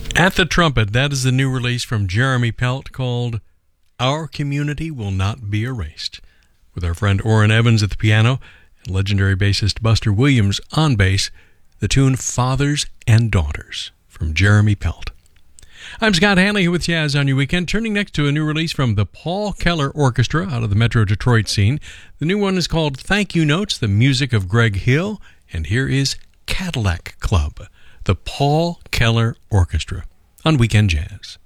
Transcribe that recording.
At the Trumpet, that is the new release from Jeremy Pelt called Our Community Will Not Be Erased, with our friend Orrin Evans at the piano and legendary bassist Buster Williams on bass, the tune Fathers and Daughters from Jeremy Pelt. I'm Scott Hanley here with Jazz on Your Weekend, turning next to a new release from the Paul Keller Orchestra out of the Metro Detroit scene. The new one is called Thank You Notes, the music of Greg Hill, and here is Cadillac Club, the Paul Keller Orchestra on Weekend Jazz.